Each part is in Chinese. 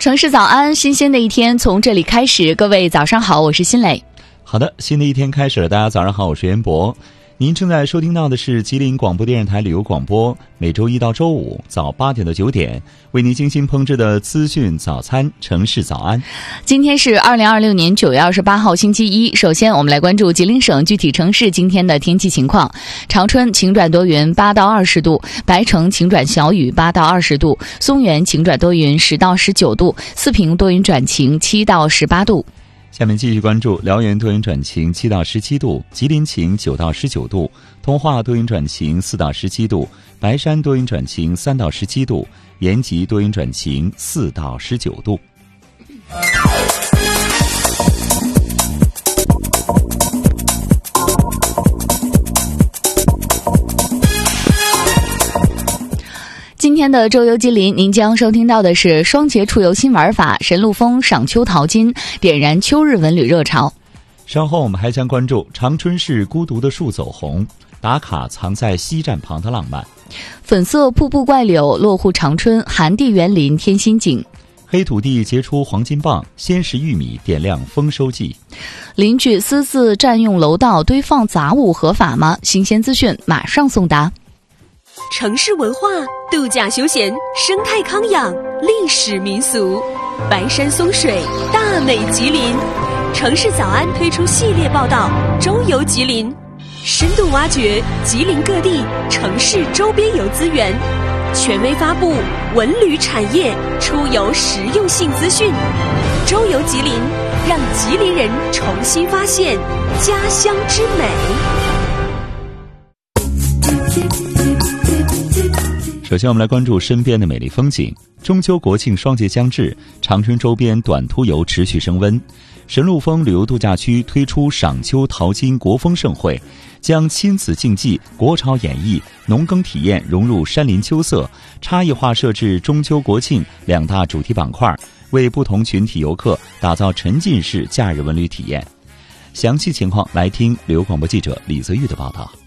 城市早安，新鲜的一天从这里开始。各位早上好，我是新磊。 好的，新的一天开始了，大家早上好，我是袁博。您正在收听到的是吉林广播电视台旅游广播，每周一到周五早8点到9点为您精心烹制的资讯早餐城市早安。 今天是2026年9月28号星期一。首先我们来关注吉林省具体城市今天的天气情况。长春晴转多云8到20度，白城晴转小雨8到20度，松原晴转多云10到19度，四平多云转晴7到18度。 下面继续关注辽源多云转晴7到17度，吉林晴9到19度，通化多云转晴4到17度，白山多云转晴3到17度，延吉多云转晴4到19度。 今天的周游吉林，您将收听到的是双节出游新玩法，神鹿峰赏秋淘金，点燃秋日文旅热潮。 稍后我们还将关注长春市孤独的树走红，打卡藏在西站旁的浪漫。 粉色瀑布怪柳落户长春，寒地园林添新景。 黑土地结出黄金蚌，鲜食玉米点亮丰收季。 邻居私自占用楼道堆放杂物合法吗？新鲜资讯马上送达。 城市文化、度假休闲、生态康养、历史民俗，白山松水，大美吉林。城市早安推出系列报道《周游吉林》，深度挖掘吉林各地城市周边游资源，权威发布文旅产业出游实用性资讯。周游吉林，让吉林人重新发现家乡之美。 首先我们来关注身边的美丽风景。中秋国庆双节将至，长春周边短途游持续升温。神鹿峰旅游度假区推出赏秋淘金国风盛会，将亲子竞技、国潮演绎、农耕体验融入山林秋色，差异化设置中秋国庆2大主题板块，为不同群体游客打造沉浸式假日文旅体验。详细情况来听旅游广播记者李泽玉的报道。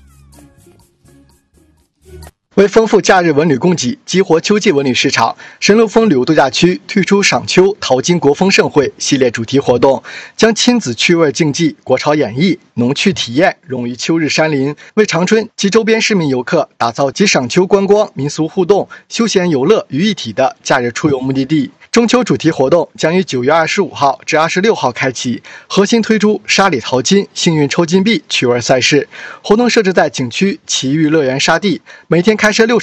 为丰富假日文旅供给，激活秋季文旅市场，神鹿峰旅游度假区推出赏秋淘金国风盛会系列主题活动，将亲子趣味竞技、国潮演绎、农趣体验融于秋日山林，为长春及周边市民游客打造集赏秋观光、民俗互动、休闲游乐于一体的假日出游目的地。中秋主题活动将于9月25号至26号开启，核心推出沙里淘金、幸运抽金币趣味赛事。活动设置在景区奇遇乐园沙地，每天开设60